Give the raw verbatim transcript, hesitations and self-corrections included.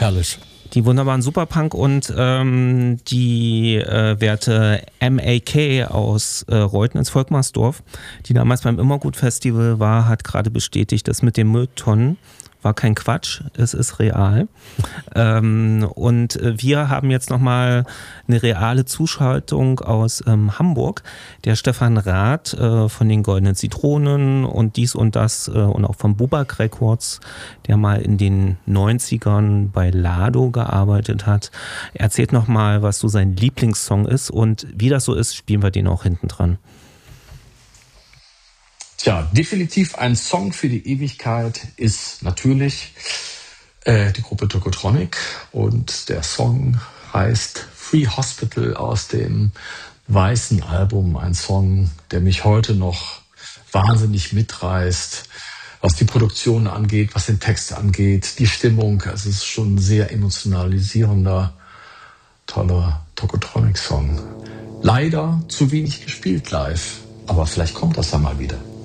herrlich. Die wunderbaren Superpunk und ähm, die äh, werte M A K aus äh, Reuten ins Volkmarsdorf, die damals beim Immergut-Festival war, hat gerade bestätigt, dass mit den Mülltonnen war kein Quatsch, es ist real. Ähm, und wir haben jetzt nochmal eine reale Zuschaltung aus ähm, Hamburg. Der Stefan Rath äh, von den Goldenen Zitronen und dies und das äh, und auch von Bubak Records, der mal in den neunzigern bei Lado gearbeitet hat. Er erzählt nochmal, was so sein Lieblingssong ist und wie das so ist, spielen wir den auch hinten dran. Tja, definitiv ein Song für die Ewigkeit ist natürlich äh, die Gruppe Tokotronic und der Song heißt Free Hospital aus dem weißen Album. Ein Song, der mich heute noch wahnsinnig mitreißt, was die Produktion angeht, was den Text angeht, die Stimmung. Also es ist schon ein sehr emotionalisierender, toller Tokotronic-Song. Leider zu wenig gespielt live, aber vielleicht kommt das ja mal wieder.